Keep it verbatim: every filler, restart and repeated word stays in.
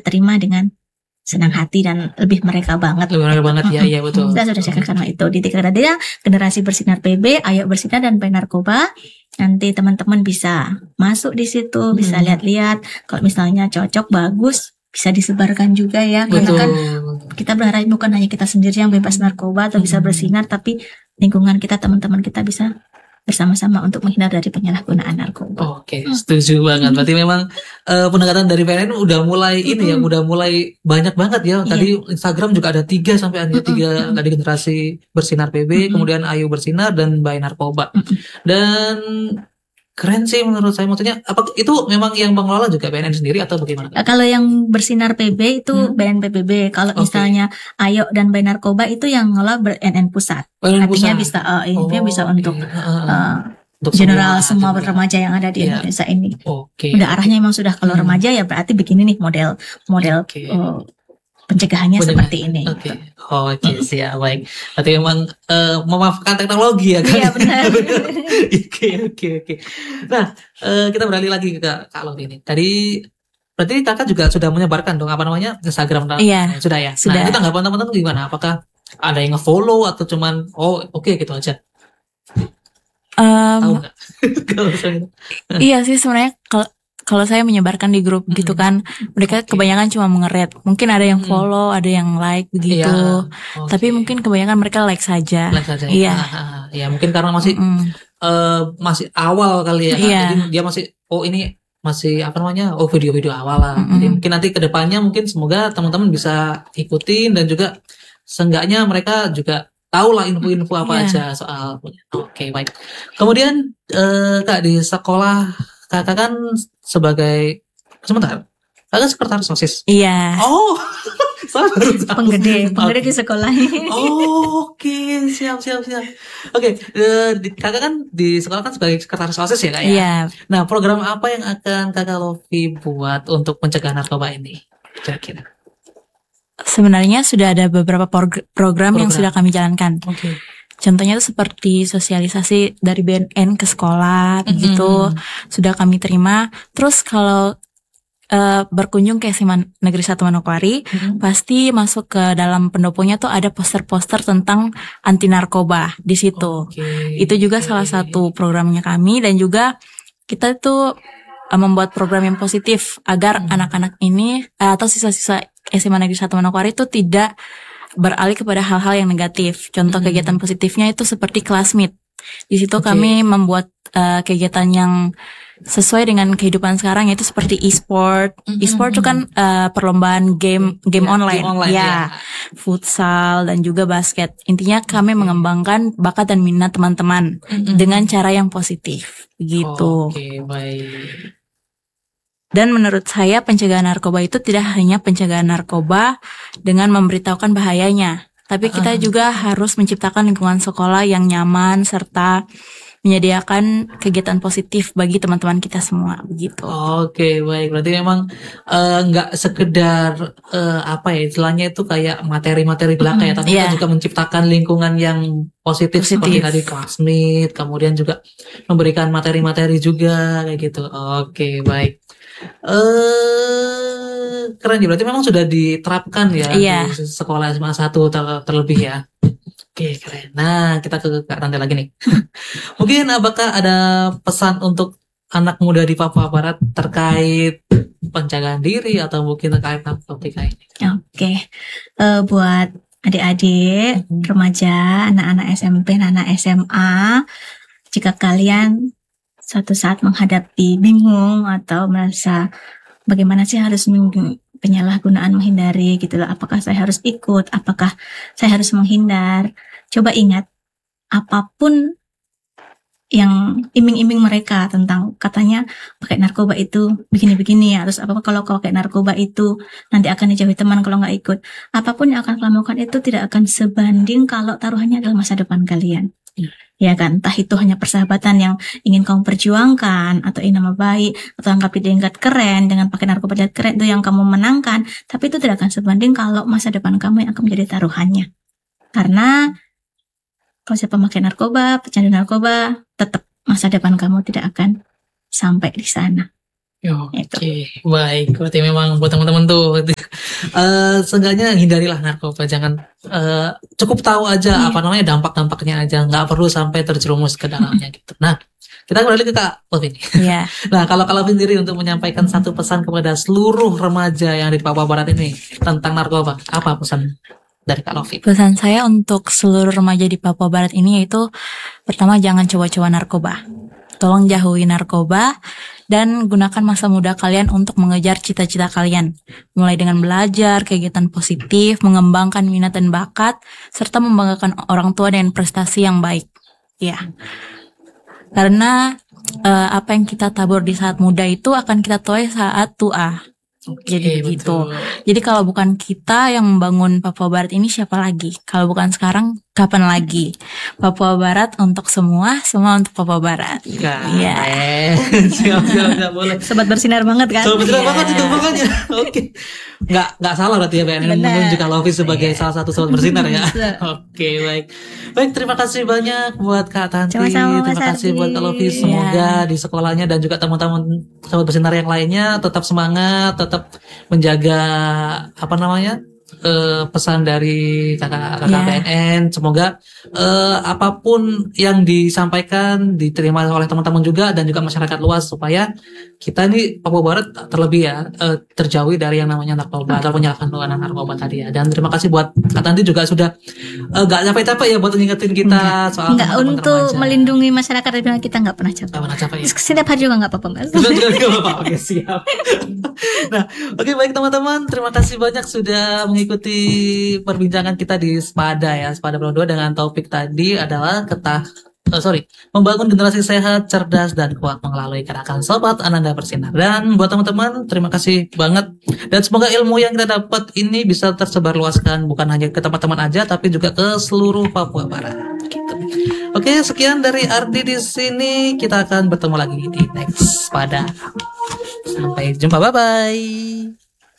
terima dengan senang hati dan lebih mereka banget. Lebih mereka banget ya, iya betul. Kita sudah cekak karena itu. Di tiga dia generasi bersinar P B, ayo bersinar dan Bayi Narkoba. Nanti teman-teman bisa masuk di situ, hmm. bisa lihat-lihat. Kalau misalnya cocok, bagus, bisa disebarkan juga ya. Karena betul. kan kita berharap bukan hanya kita sendiri yang bebas narkoba atau hmm. bisa bersinar, tapi lingkungan kita, teman-teman kita bisa bersama-sama untuk menghindar dari penyalahgunaan narkoba. Oke, setuju banget. Berarti memang uh, pendekatan dari P N N udah mulai ini ya, udah mulai banyak banget ya. Tadi yeah. Instagram juga ada tiga sampai ada tiga tadi generasi bersinar P B, kemudian Ayo Bersinar dan Bayi Narkoba. Dan keren sih menurut saya. Maksudnya apa itu memang yang pengelola juga P N N sendiri atau bagaimana? Kalau yang bersinar P B itu hmm. B N P B B. Kalau okay. misalnya Ayo dan Bayi Narkoba itu yang ngelola B N N pusat. Artinya pusat. bisa uh, oh, bisa okay. untuk uh, untuk general semua, semua remaja yang ada di yeah. Indonesia ini. Okay. Udah arahnya memang sudah kalau hmm. remaja ya berarti begini nih model model okay. uh, pencegahannya Pencegahan. seperti ini. Oke, okay. oh, oke okay, siap baik. Berarti memang uh, memanfaatkan teknologi ya kan? Iya benar. Oke oke oke. Nah uh, kita beralih lagi ke Kak Lofi ini. Tadi berarti kakak juga sudah menyebarkan dong apa namanya Instagram? Iya. Sudah ya. Sudah. Nah itu tanggapan teman-teman gimana? Apakah ada yang nge-follow atau cuman oh oke okay, gitu aja? Um, Tahu nggak? Kalau misalnya. Iya sih sebenarnya kalau kalau saya menyebarkan di grup mm-hmm. gitu kan, mereka okay. kebanyakan cuma mengeret. Mungkin ada yang follow, mm. ada yang like begitu. Yeah. Okay. Tapi mungkin kebanyakan mereka like saja. Like saja. Iya. Ah, ya mungkin karena masih mm-hmm. uh, masih awal kali ya. Kan? Yeah. Jadi dia masih oh ini masih apa namanya? Oh video-video awal lah. Mm-hmm. Jadi mungkin nanti kedepannya mungkin semoga teman-teman bisa ikutin dan juga seenggaknya mereka juga tahu lah info-info apa yeah. aja soal. Oke okay, baik. Kemudian uh, Kak di sekolah kakak kan sebagai sebentar kakak sekretaris OSIS. Iya. Oh, penggede, penggede di sekolah. Oh, oke, okay. siap, siap, siap. Oke, okay. kakak kan di sekolah kan sebagai sekretaris OSIS ya kak ya. Iya. Nah, program apa yang akan kakak Lofi buat untuk mencegah narkoba ini? Kira-kira. Sebenarnya sudah ada beberapa program, program yang sudah kami jalankan. Oke. Okay. Contohnya itu seperti sosialisasi dari B N N ke sekolah, mm-hmm. begitu sudah kami terima. Terus kalau uh, berkunjung ke S M A Negeri satu Manokwari, mm-hmm. pasti masuk ke dalam pendoponya tuh ada poster-poster tentang anti narkoba di situ. Okay. Itu juga okay. salah satu programnya kami dan juga kita tuh uh, membuat program yang positif agar mm-hmm. anak-anak ini uh, atau siswa-siswa S M A Negeri satu Manokwari itu tidak beralih kepada hal-hal yang negatif. Contoh hmm. kegiatan positifnya itu seperti classmeet. Di situ okay. kami membuat uh, kegiatan yang sesuai dengan kehidupan sekarang yaitu seperti e-sport. Mm-hmm. E-sport itu kan uh, perlombaan game game yeah, online, game online ya, yeah. futsal dan juga basket. Intinya kami okay. mengembangkan bakat dan minat teman-teman mm-hmm. dengan cara yang positif, begitu. Oke, okay, baik. Dan menurut saya pencegahan narkoba itu tidak hanya pencegahan narkoba dengan memberitahukan bahayanya, tapi kita uh. juga harus menciptakan lingkungan sekolah yang nyaman serta menyediakan kegiatan positif bagi teman-teman kita semua, begitu. Oke, baik. Berarti memang nggak uh, sekedar uh, apa ya istilahnya itu kayak materi-materi belaka mm, ya, tapi yeah. kita juga menciptakan lingkungan yang positif, positif. Seperti tadi classmate, kemudian juga memberikan materi-materi juga kayak gitu. Oke, baik. Eh keren ya, berarti memang sudah diterapkan ya iya. di sekolah S M A satu ter- terlebih ya. Oke, keren. Nah, kita ke Kak Rante lagi nih. Mungkin apakah ada pesan untuk anak muda di Papua Barat terkait penjagaan diri atau mungkin terkait narkotika ini? Oke, uh, buat adik-adik, mm-hmm. remaja, anak-anak S M P, anak-anak S M A, jika kalian suatu saat menghadapi bingung atau merasa bagaimana sih harus penyalahgunaan menghindari gitu loh, apakah saya harus ikut, apakah saya harus menghindar, coba ingat apapun yang iming-iming mereka tentang katanya pakai narkoba itu begini-begini ya, terus apa kalau kau pakai narkoba itu nanti akan dijauhi teman kalau nggak ikut, apapun yang akan kalian lakukan itu tidak akan sebanding kalau taruhannya adalah masa depan kalian. Ya kan, entah itu hanya persahabatan yang ingin kamu perjuangkan atau ingin nama baik atau anggap dianggap keren dengan pakai narkoba dan keren itu yang kamu menangkan, tapi itu tidak akan sebanding kalau masa depan kamu yang akan menjadi taruhannya. Karena kalau siapa pakai narkoba, pecandu narkoba, tetap masa depan kamu tidak akan sampai di sana. Oke, okay. Baik. Berarti memang buat teman-teman tuh Eh, seenggaknya hindarilah narkoba, jangan eh, cukup tahu aja apa namanya dampak-dampaknya aja, nggak perlu sampai terjerumus ke dalamnya gitu. Nah, kita kembali ke Kak Lovin. Iya. Nah, kalau Kak Lovin sendiri untuk menyampaikan satu pesan kepada seluruh remaja yang ada di Papua Barat ini tentang narkoba, apa pesan dari Kak Lovin? Pesan saya untuk seluruh remaja di Papua Barat ini yaitu pertama jangan coba-coba narkoba. Tolong jauhi narkoba dan gunakan masa muda kalian untuk mengejar cita-cita kalian. Mulai dengan belajar, kegiatan positif, mengembangkan minat dan bakat, serta membanggakan orang tua dengan prestasi yang baik. Ya. Karena eh, apa yang kita tabur di saat muda itu akan kita tuai saat tua. Jadi Oke, gitu. betul. Jadi kalau bukan kita yang membangun Papua Barat ini siapa lagi? Kalau bukan sekarang, kapan lagi? Papua Barat untuk semua, semua untuk Papua Barat. Iya. Keren. Siap, siap, siap, boleh. Sobat bersinar banget kan? So, betul Iya. banget itu makanya. Oke. Nggak nggak salah berarti ya B N N Benar. menunjuk Kak Lovi sebagai salah satu sobat bersinar ya. Betul. Oke, baik. Baik, terima kasih banyak buat Kak Tanti. Sama-sama, Terima Mas kasih Ardi. buat Kak Lovi. Iya. Semoga di sekolahnya dan juga teman-teman sobat bersinar yang lainnya tetap semangat, tetap menjaga apa namanya? eh, pesan dari kakak-kakak Iya. B N N. Semoga eh, apapun yang disampaikan diterima oleh teman-teman juga dan juga masyarakat luas supaya kita ini Papua Barat terlebih ya eh, terjauhi dari yang namanya narkoba atau penyalahgunaan narkoba tadi ya. Dan terima kasih buat Kak Tanti juga sudah eh, gak capek-capek ya buat ngingetin kita soal Enggak, teman-teman untuk remaja. melindungi masyarakat dari kita nggak pernah capek. Gak pernah capek ya. Setiap hari juga nggak apa-apa mas. Juga juga nggak apa-apa. Oke, siap. Nah, oke baik teman-teman, terima kasih banyak sudah mengikuti perbincangan kita di Spada ya, Spada Pro dua dengan topik tadi adalah ketah eh, sorry, membangun generasi sehat, cerdas dan kuat melalui gerakan Sobat Ananda Bersinar. Dan buat teman-teman, terima kasih banget dan semoga ilmu yang kita dapat ini bisa tersebar luaskan bukan hanya ke teman-teman aja tapi juga ke seluruh Papua Barat. Gitu. Oke, sekian dari Ardi di sini. Kita akan bertemu lagi di next Spada. Sampai jumpa, bye bye.